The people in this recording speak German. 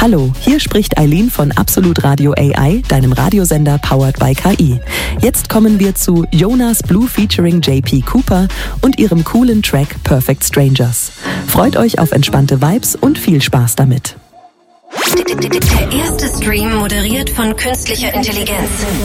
Hallo, hier spricht Eileen von Absolut Radio AI, deinem Radiosender powered by KI. Jetzt kommen wir zu Jonas Blue featuring JP Cooper und ihrem coolen Track Perfect Strangers. Freut euch auf entspannte Vibes und viel Spaß damit. Der erste Stream moderiert von künstlicher Intelligenz.